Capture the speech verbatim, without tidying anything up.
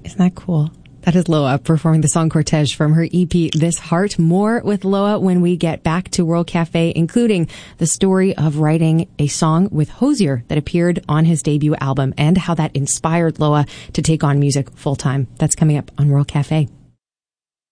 Isn't that cool? That is Loa performing the song Cortege from her E P, This Heart. More with Loa when we get back to World Cafe, including the story of writing a song with Hozier that appeared on his debut album and how that inspired Loa to take on music full time. That's coming up on World Cafe.